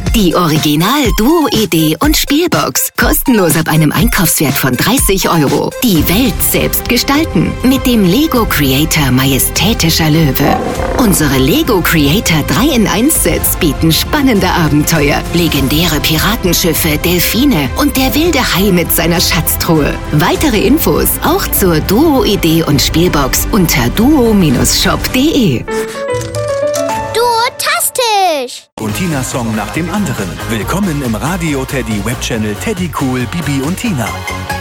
Die Original-Duo-Idee und Spielbox. Kostenlos ab einem Einkaufswert von 30 €. Die Welt selbst gestalten. Mit dem Lego Creator Majestätischer Löwe. Unsere Lego Creator 3-in-1-Sets bieten spannende Abenteuer, legendäre Piratenschiffe, Delfine und der wilde Hai mit seiner Schatztruhe. Weitere Infos auch zur Duo-Idee und Spielbox unter duo-shop.de. Duotastisch! Und Tina-Song nach dem anderen. Willkommen im Radio Teddy Webchannel Teddy Cool Bibi und Tina.